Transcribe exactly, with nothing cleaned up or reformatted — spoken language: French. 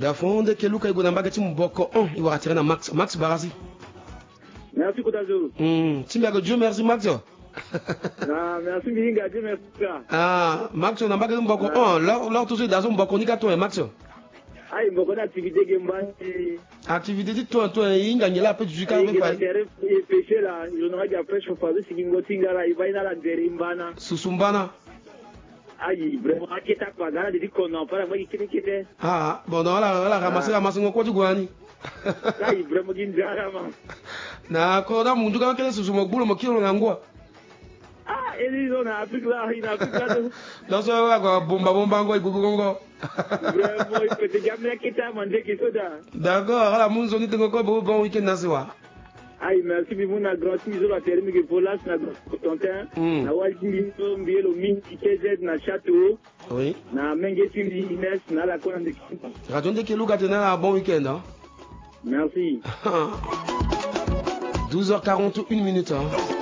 D'afond, que Luka est gonamba que tu m'boko un, il va retirer na Max, Max Barasi. Merci Kotazo. Hmm, tu m'as Dieu merci Max. Ah, merci Milinga, Dieu merci. Ah, Max, on a pas que m'boko un, là, là, tout de suite, dans son m'boko ni ka toi, Max. Ah, il m'boko d'activité gemba. Activité dit toi, toi, il gagne là, peut du cas, il va pêcher là, il n'aura qu'à faire chauffer, c'est qu'il m'otinga là, il va y aller à la derimbana. Susumbana. Aïe, vraiment, qui t'a pas gagné, dit qu'on en parle, moi, qui était. Ah, bon, non, là, là, ramasser, ramasser, mon quoi, tu gagnes. Aïe, vraiment, qui ne na ko da mundu kan kele susu mo gbulo mo kilo ngangwa ah eli zo na Afrika ina Afrika do so wa ko bomba bomba ngo igugu ngo vraiment il peut jamais quitter manger qui soda d'accord ala munzo ni tengo ko bo bon weekend nasiwa aïe merci bi muna grand mizo la termi que pour là na content na waji mbizo mbielo mingi kz na château oui na menge tindi Inès na la kona de radio de keluka tena bon weekend hein merci douze heures quarante-et-une minutes. Hein.